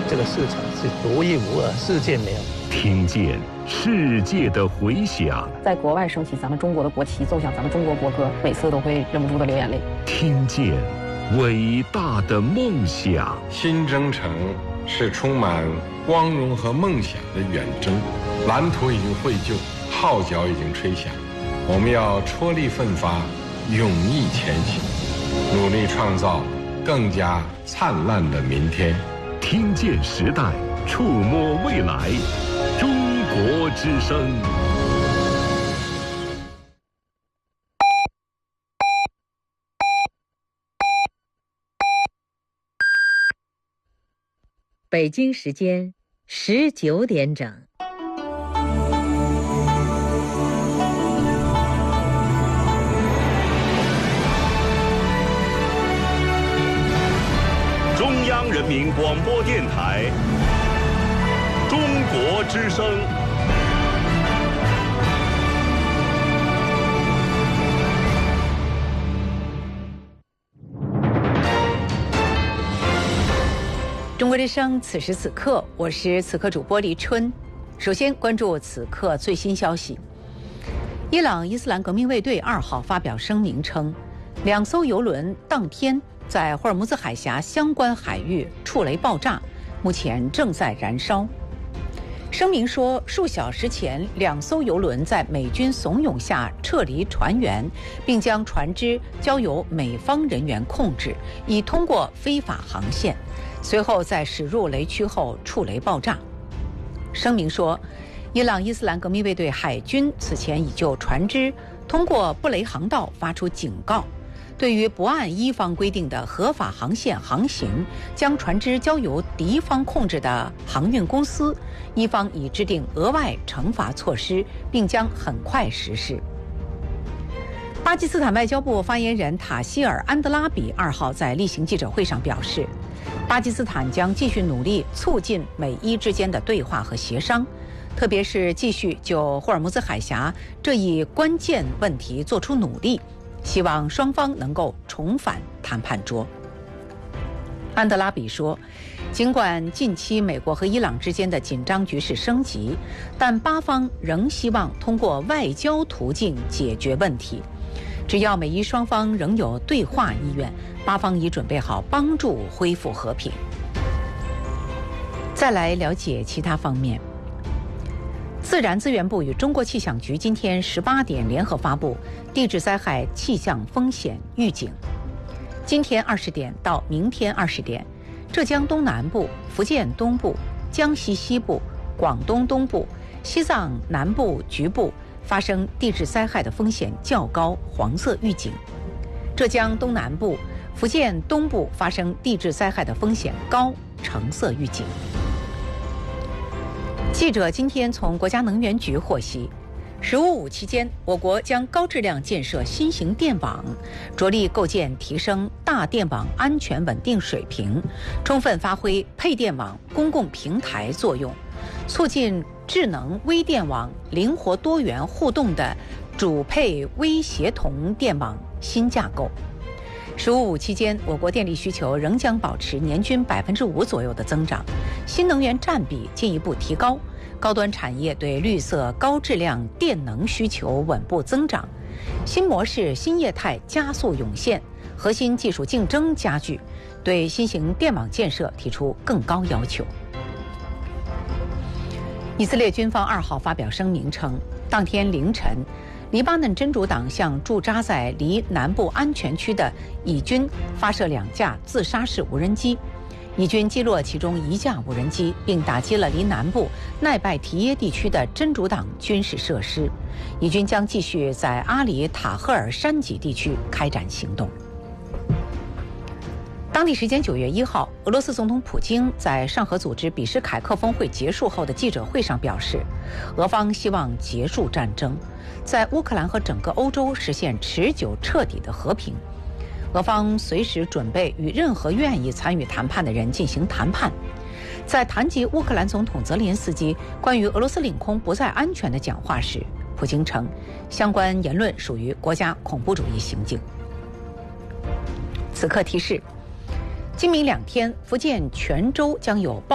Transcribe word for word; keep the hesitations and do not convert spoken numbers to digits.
这个市场是独一无二，世界没有。 听见世界的回响， 在国外升起咱们中国的国旗，奏响咱们中国国歌，每次都会忍不住的流眼泪。 听见伟大的梦想。 新征程是充满光荣和梦想的远征，蓝图已经绘就，号角已经吹响，我们要踔厉奋发，勇毅前行，努力创造更加灿烂的明天。 听见时代，触摸未来，中国之声。 北京时间十九点整。 中央人民广播电台，中国之声。 中国之声，此时此刻，我是此刻主播黎春。首先关注此刻最新消息。伊朗伊斯兰革命卫队二号发表声明称，两艘油轮当天在霍尔木兹海峡相关海域触雷爆炸，目前正在燃烧。声明说，数小时前，两艘油轮在美军怂恿下撤离船员，并将船只交由美方人员控制，以通过非法航线。随后在驶入雷区后触雷爆炸。声明说，伊朗伊斯兰革命卫队海军此前已就船只通过布雷航道发出警告，对于不按伊方规定的合法航线航行，将船只交由敌方控制的航运公司，伊方已制定额外惩罚措施，并将很快实施。巴基斯坦外交部发言人塔希尔·安德拉比二号在例行记者会上表示，巴基斯坦将继续努力促进美伊之间的对话和协商，特别是继续就霍尔木兹海峡这一关键问题做出努力，希望双方能够重返谈判桌。安德拉比说，尽管近期美国和伊朗之间的紧张局势升级，但巴方仍希望通过外交途径解决问题。只要美伊双方仍有对话意愿，巴方已准备好帮助恢复和平。再来了解其他方面。自然资源部与中国气象局今天十八点联合发布地质灾害气象风险预警。今天二十点到明天二十点，浙江东南部、福建东部、江西西部、广东东部、西藏南部局部发生地质灾害的风险较高，黄色预警；浙江东南部、福建东部发生地质灾害的风险高，橙色预警。记者今天从国家能源局获悉，十五五期间，我国将高质量建设新型电网，着力构建提升大电网安全稳定水平，充分发挥配电网公共平台作用，促进智能微电网灵活多元互动的主配微协同电网新架构。十五五期间，我国电力需求仍将保持年均百分之五左右的增长，新能源占比进一步提高，高端产业对绿色高质量电能需求稳步增长，新模式新业态加速涌现，核心技术竞争加剧，对新型电网建设提出更高要求。以色列军方二号发表声明称，当天凌晨，黎巴嫩真主党向驻扎在离南部安全区的以军发射两架自杀式无人机，以军击落其中一架无人机，并打击了离南部奈拜提耶地区的真主党军事设施。以军将继续在阿里塔赫尔山脊地区开展行动。当地时间九月一号，俄罗斯总统普京在上合组织比什凯克峰会结束后的记者会上表示，俄方希望结束战争，在乌克兰和整个欧洲实现持久彻底的和平。俄方随时准备与任何愿意参与谈判的人进行谈判。在谈及乌克兰总统泽连斯基关于俄罗斯领空不再安全的讲话时，普京称，相关言论属于国家恐怖主义行径。此刻提示，今明两天，福建泉州将有暴